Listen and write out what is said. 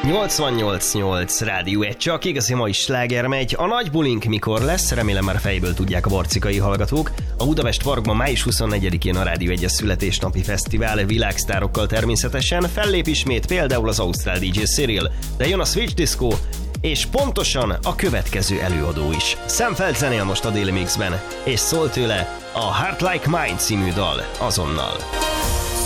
88.8 Rádió 1, csak igazi mai sláger megy. A nagy bulink mikor lesz? Remélem már fejből tudják a barcikai hallgatók. A Budapest Parkban május 24-én a Rádió 1-es születésnapi fesztivál világsztárokkal természetesen. Fellép ismét például az ausztrál DJ Cyril, de jön a Switch Disco, és pontosan a következő előadó is. Sam Feld zenél most a Daily Mixben, és szól tőle a Heart Like Mine című dal azonnal.